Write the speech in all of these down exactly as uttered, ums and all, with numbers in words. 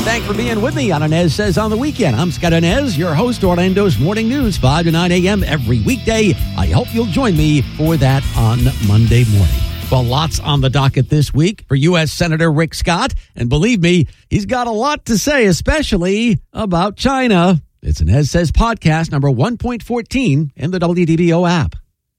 Thanks for being with me on Inez Says on the Weekend. I'm Scott Inez, your host, Orlando's Morning News, five to nine a.m. every weekday. I hope you'll join me for that on Monday morning. Well, lots on the docket this week for U S. Senator Rick Scott. And believe me, he's got a lot to say, especially about China. It's Inez Says podcast number one point fourteen in the W D B O app.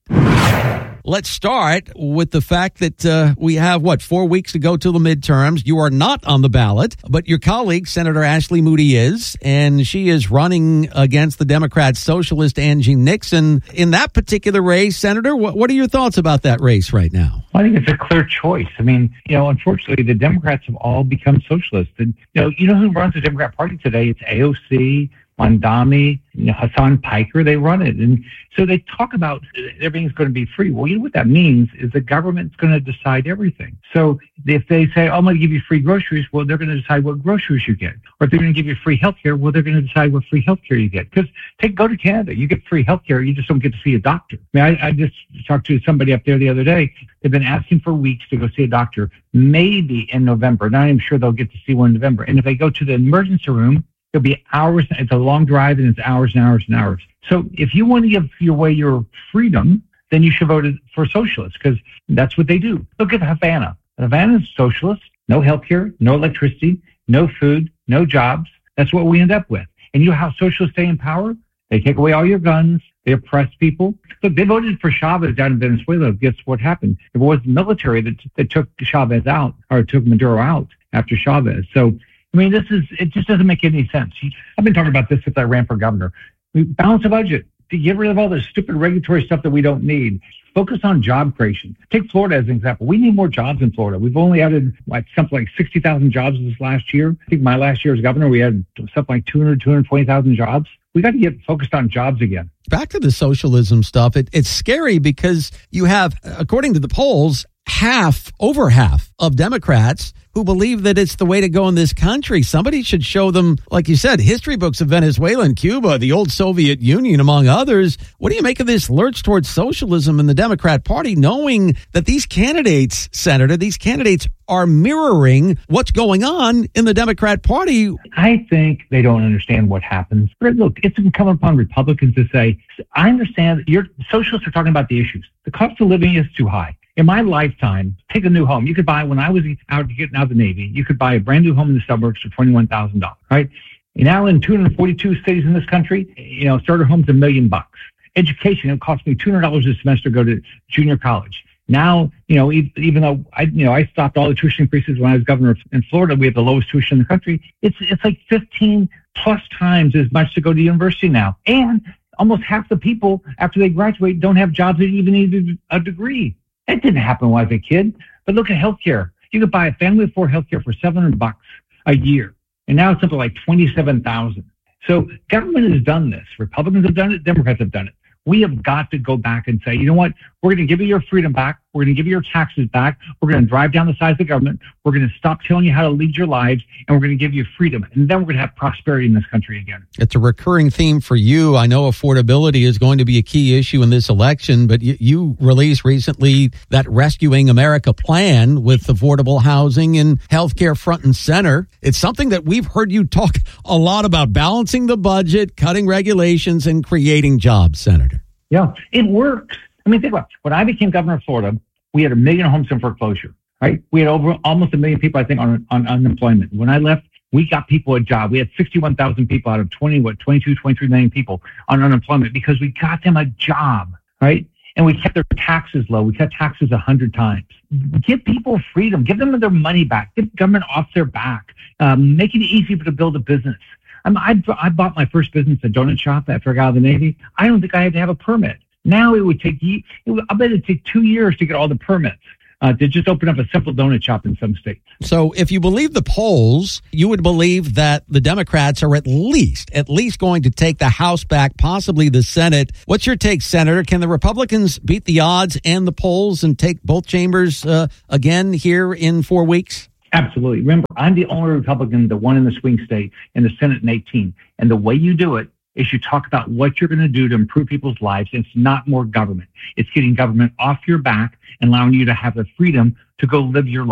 Let's start with the fact that uh, we have, what, four weeks to go till the midterms. You are not on the ballot, but your colleague, Senator Ashley Moody, is, and she is running against the Democrat socialist Angie Nixon. In that particular race, Senator, what, what are your thoughts about that race right now? I think it's a clear choice. I mean, you know, unfortunately, the Democrats have all become socialists. And, you know, you know who runs the Democrat Party today? It's A O C, Mondami, you know, Hassan Piker, they run it. And so they talk about everything's going to be free. Well, you know what that means is the government's going to decide everything. So if they say, oh, I'm going to give you free groceries, well, they're going to decide what groceries you get. Or if they're going to give you free health care, well, they're going to decide what free health care you get. Because take go to Canada, you get free health care, you just don't get to see a doctor. I mean, I, I just talked to somebody up there the other day. They've been asking for weeks to go see a doctor, maybe in November. Now I'm sure they'll get to see one in November. And if they go to the emergency room, it'll be hours. It's a long drive, and it's hours and hours and hours. So if you want to give away your freedom, then you should vote for socialists, because that's what they do. Look at Havana. Havana's socialist. No health care, no electricity, no food, no jobs. That's what we end up with. And you know how socialists stay in power? They take away all your guns. They oppress people. Look, they voted for Chavez down in Venezuela. Guess what happened? It was the military that, that took Chavez out, or took Maduro out after Chavez. So I mean, this is, it just doesn't make any sense. I've been talking about this since I ran for governor. We balance the budget to get rid of all this stupid regulatory stuff that we don't need. Focus on job creation. Take Florida as an example. We need more jobs in Florida. We've only added like something like sixty thousand jobs this last year. I think my last year as governor, we had something like two hundred, two hundred twenty thousand jobs. We got to get focused on jobs again. Back to the socialism stuff. It, it's scary because you have, according to the polls, half, over half of Democrats who believe that it's the way to go in this country. Somebody should show them, like you said, history books of Venezuela and Cuba, the old Soviet Union, among others. What do you make of this lurch towards socialism in the Democrat Party, knowing that these candidates, Senator, these candidates are mirroring what's going on in the Democrat Party? I think they don't understand what happens. Look, it's incumbent upon Republicans to say, I understand you're socialists are talking about the issues. The cost of living is too high. In my lifetime, take a new home. You could buy, when I was out getting out of the Navy, you could buy a brand new home in the suburbs for twenty-one thousand dollars, right? Now in two hundred forty-two cities in this country, you know, starter home's a million bucks. Education, it cost me two hundred dollars a semester to go to junior college. Now, you know, even though I, you know, I stopped all the tuition increases when I was governor in Florida, we have the lowest tuition in the country. It's, it's like fifteen plus times as much to go to university now. And almost half the people after they graduate don't have jobs that even need a degree. That didn't happen when I was a kid. But look at healthcare. You could buy a family of four healthcare for seven hundred bucks a year. And now it's something like twenty-seven thousand. So government has done this. Republicans have done it. Democrats have done it. We have got to go back and say, you know what? We're going to give you your freedom back. We're going to give you your taxes back. We're going to drive down the size of the government. We're going to stop telling you how to lead your lives. And we're going to give you freedom. And then we're going to have prosperity in this country again. It's a recurring theme for you. I know affordability is going to be a key issue in this election, but you, you released recently that Rescuing America plan with affordable housing and healthcare front and center. It's something that we've heard you talk a lot about, balancing the budget, cutting regulations, and creating jobs, Senator. Yeah, it works. I mean, think about it. When I became governor of Florida, we had a million homes in foreclosure, right? We had over almost a million people, I think, on, on unemployment. When I left, we got people a job. We had sixty-one thousand people out of twenty, what, twenty-two, twenty-three million people on unemployment because we got them a job, right? And we kept their taxes low. We cut taxes a hundred times. Give people freedom. Give them their money back. Give government off their back. Um, make it easy to build a business. Um, I, I bought my first business, a donut shop, after I got out of the Navy. I don't think I had to have a permit. Now it would take, it would, I bet it'd take two years to get all the permits uh, to just open up a simple donut shop in some states. So if you believe the polls, you would believe that the Democrats are at least, at least going to take the House back, possibly the Senate. What's your take, Senator? Can the Republicans beat the odds and the polls and take both chambers uh, again here in four weeks? Absolutely. Remember, I'm the only Republican that won in the swing state in the Senate in eighteen. And the way you do it is you talk about what you're going to do to improve people's lives. It's not more government. It's getting government off your back and allowing you to have the freedom to go live your life.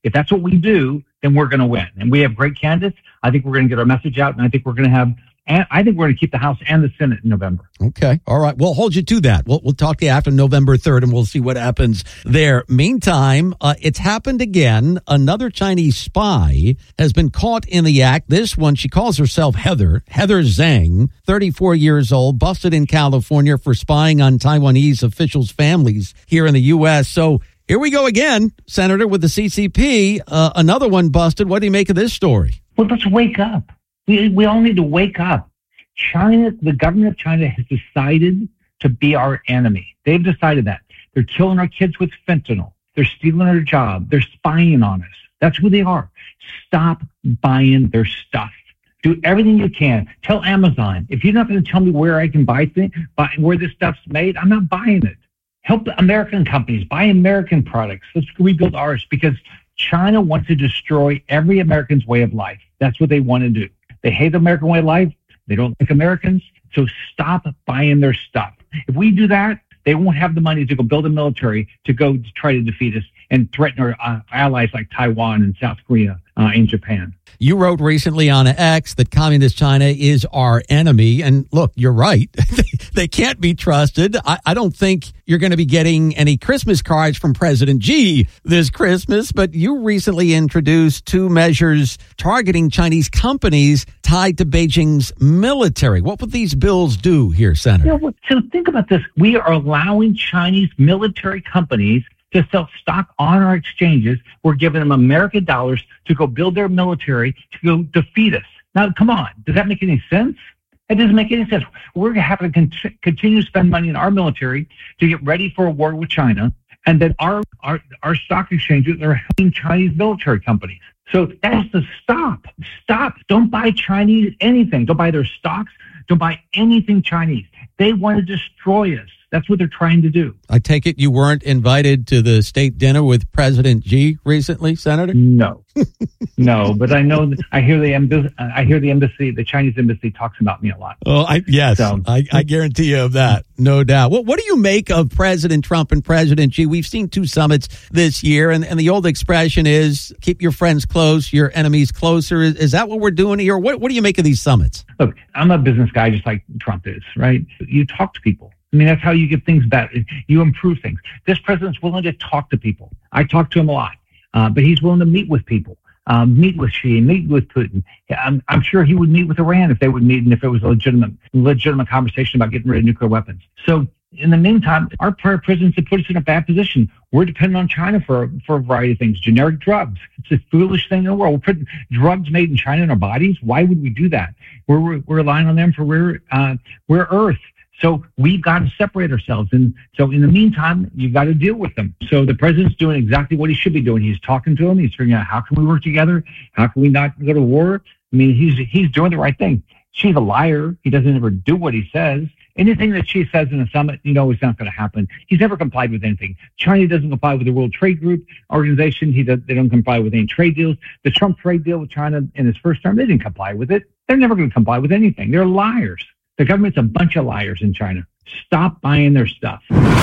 If that's what we do, then we're going to win. And we have great candidates. I think we're going to get our message out, and I think we're going to have, and I think we're going to keep the House and the Senate in November. Okay. All right. We'll hold you to that. We'll, we'll talk to you after November third, and we'll see what happens there. Meantime, uh, it's happened again. Another Chinese spy has been caught in the act. This one, she calls herself Heather. Heather Zhang, thirty-four years old, busted in California for spying on Taiwanese officials' families here in the U S. So here we go again, Senator, with the C C P. Uh, another one busted. What do you make of this story? Well, let's wake up. We, we all need to wake up. China, the government of China has decided to be our enemy. They've decided that. They're killing our kids with fentanyl. They're stealing our job. They're spying on us. That's who they are. Stop buying their stuff. Do everything you can. Tell Amazon, if you're not going to tell me where I can buy things, buy, where this stuff's made, I'm not buying it. Help American companies. Buy American products. Let's rebuild ours, because China wants to destroy every American's way of life. That's what they want to do. They hate the American way of life. They don't like Americans. So stop buying their stuff. If we do that, they won't have the money to go build a military to go to try to defeat us and threaten our uh, allies like Taiwan and South Korea uh, and Japan. You wrote recently on X that communist China is our enemy. And look, you're right. They can't be trusted. I, I don't think you're going to be getting any Christmas cards from President Xi this Christmas, but you recently introduced two measures targeting Chinese companies tied to Beijing's military. What would these bills do here, Senator? You know, so think about this. We are allowing Chinese military companies to sell stock on our exchanges. We're giving them American dollars to go build their military to go defeat us. Now, come on. Does that make any sense? It doesn't make any sense. We're going to have to con- continue to spend money in our military to get ready for a war with China. And then our, our, our stock exchanges are helping Chinese military companies. So that has to stop. Stop. Don't buy Chinese anything. Don't buy their stocks. Don't buy anything Chinese. They want to destroy us. That's what they're trying to do. I take it you weren't invited to the state dinner with President Xi recently, Senator? No, no. But I know that I hear the embassy. I hear the embassy, the Chinese embassy, talks about me a lot. Oh, I, yes, so. I, I guarantee you of that, no doubt. What What do you make of President Trump and President Xi? We've seen two summits this year, and, and the old expression is "keep your friends close, your enemies closer." Is, is that what we're doing here? What What do you make of these summits? Look, I'm a business guy, just like Trump is, right? You talk to people. I mean, that's how you get things better. You improve things. This president's willing to talk to people. I talk to him a lot, uh, but he's willing to meet with people, um, meet with Xi, meet with Putin. I'm, I'm sure he would meet with Iran if they would meet and if it was a legitimate, legitimate conversation about getting rid of nuclear weapons. So in the meantime, our prior presidents have put us in a bad position. We're dependent on China for, for a variety of things. Generic drugs. It's the foolish thing in the world. We're putting drugs made in China in our bodies. Why would we do that? We're, we're relying on them for rare, uh, rare earth. So we've got to separate ourselves. And so in the meantime, you've got to deal with them. So the president's doing exactly what he should be doing. He's talking to them. He's figuring out how can we work together? How can we not go to war? I mean, he's he's doing the right thing. She's a liar. He doesn't ever do what he says. Anything that she says in a summit, you know, is not going to happen. He's never complied with anything. China doesn't comply with the World Trade Group organization. He does, they don't comply with any trade deals. The Trump trade deal with China in his first term, they didn't comply with it. They're never going to comply with anything. They're liars. The government's a bunch of liars in China. Stop buying their stuff.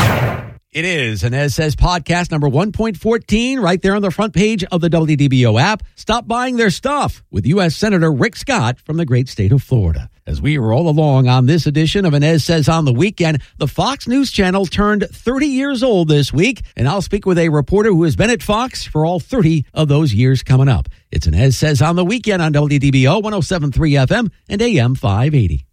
It is an As Says podcast number one point fourteen right there on the front page of the W D B O app. Stop buying their stuff with U S Senator Rick Scott from the great state of Florida. As we roll along on this edition of an As Says on the Weekend, the Fox News Channel turned thirty years old this week, and I'll speak with a reporter who has been at Fox for all thirty of those years coming up. It's an As Says on the Weekend on W D B O one oh seven point three F M and A M five eighty.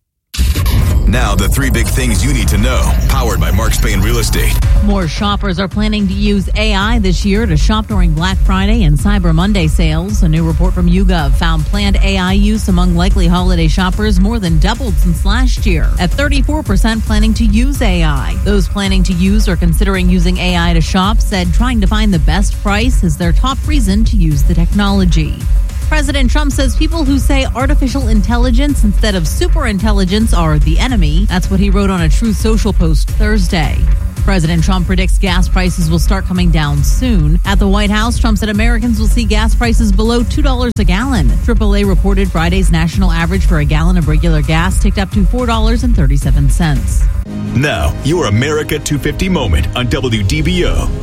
Now, the three big things you need to know, powered by Mark Spain Real Estate. More shoppers are planning to use A I this year to shop during Black Friday and Cyber Monday sales. A new report from YouGov found planned A I use among likely holiday shoppers more than doubled since last year, at thirty-four percent planning to use A I. Those planning to use or considering using A I to shop said trying to find the best price is their top reason to use the technology. President Trump says people who say artificial intelligence instead of superintelligence are the enemy. That's what he wrote on a Truth Social post Thursday. President Trump predicts gas prices will start coming down soon. At the White House, Trump said Americans will see gas prices below two dollars a gallon. triple A reported Friday's national average for a gallon of regular gas ticked up to four dollars and thirty-seven cents. Now, your America two fifty moment on W D B O.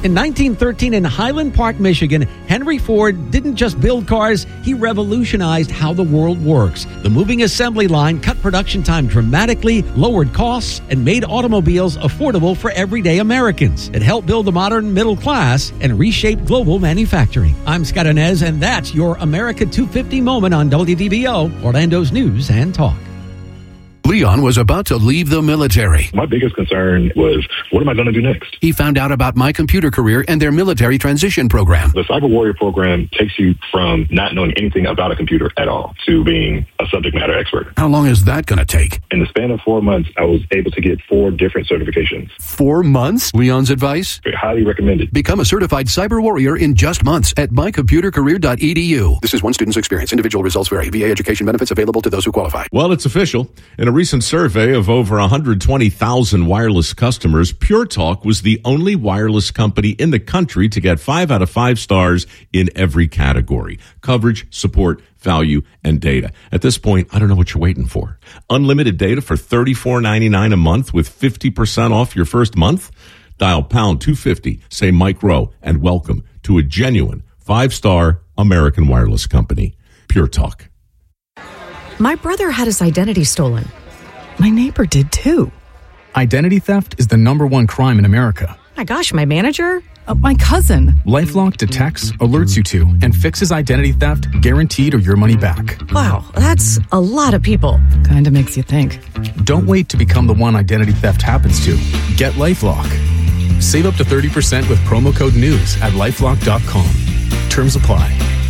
In nineteen thirteen in Highland Park, Michigan, Henry Ford didn't just build cars, he revolutionized how the world works. The moving assembly line cut production time dramatically, lowered costs, and made automobiles affordable for everyday Americans. It helped build the modern middle class and reshape global manufacturing. I'm Scott Inez, and that's your America two fifty moment on W D B O, Orlando's News and Talk. Leon was about to leave the military. My biggest concern was, what am I going to do next? He found out about My Computer Career and their military transition program. The Cyber Warrior program takes you from not knowing anything about a computer at all to being a subject matter expert. How long is that going to take? In the span of four months, I was able to get four different certifications. Four months? Leon's advice? Highly recommended. Become a certified cyber warrior in just months at my computer career dot e d u. This is one student's experience. Individual results vary. V A education benefits available to those who qualify. Well, it's official. In a recent survey of over one hundred twenty thousand wireless customers, Pure Talk was the only wireless company in the country to get five out of five stars in every category: coverage, support, value, and data. At this point, I don't know what you're waiting for. Unlimited data for thirty-four ninety-nine a month with fifty percent off your first month? Dial pound two fifty, say Mike Rowe, and welcome to a genuine five-star American wireless company. Pure Talk. My brother had his identity stolen. My neighbor did too. Identity theft is the number one crime in America. My gosh, my manager? Uh, my cousin. LifeLock detects, alerts you to, and fixes identity theft, guaranteed or your money back. Wow, that's a lot of people. Kinda makes you think. Don't wait to become the one identity theft happens to. Get LifeLock. Save up to thirty percent with promo code NEWS at lifelock dot com. Terms apply.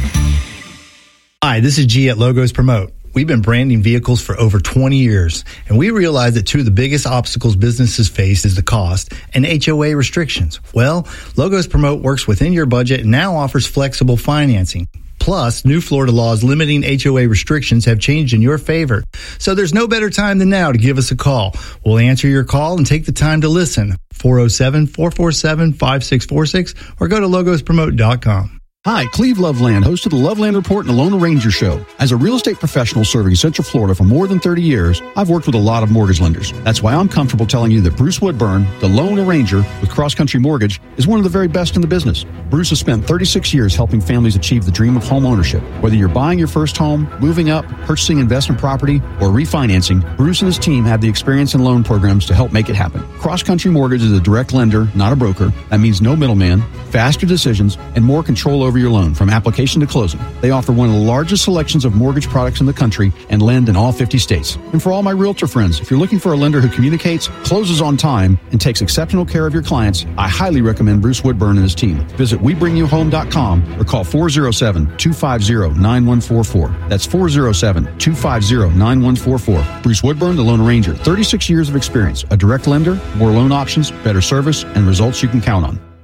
Hi, this is G at Logos Promote. We've been branding vehicles for over twenty years, and we realize that two of the biggest obstacles businesses face is the cost and H O A restrictions. Well, Logos Promote works within your budget and now offers flexible financing. Plus, new Florida laws limiting H O A restrictions have changed in your favor. So there's no better time than now to give us a call. We'll answer your call and take the time to listen. four oh seven, four four seven, five six four six or go to logos promote dot com. Hi, Cleve Loveland, host of the Loveland Report and the Lone Ranger Show. As a real estate professional serving Central Florida for more than thirty years, I've worked with a lot of mortgage lenders. That's why I'm comfortable telling you that Bruce Woodburn, the Lone Ranger with Cross Country Mortgage, is one of the very best in the business. Bruce has spent thirty-six years helping families achieve the dream of home ownership. Whether you're buying your first home, moving up, purchasing investment property, or refinancing, Bruce and his team have the experience and loan programs to help make it happen. Cross Country Mortgage is a direct lender, not a broker. That means no middleman, faster decisions, and more control over your loan from application to closing. They offer one of the largest selections of mortgage products in the country and lend in all fifty states. And for all my realtor friends, if you're looking for a lender who communicates, closes on time, and takes exceptional care of your clients, I highly recommend Bruce Woodburn and his team. Visit we bring you home dot com or call four oh seven, two five oh, nine one four four. That's four oh seven, two five oh, nine one four four. Bruce Woodburn, the Lone Ranger, thirty-six years of experience, a direct lender, more loan options, better service, and results you can count on.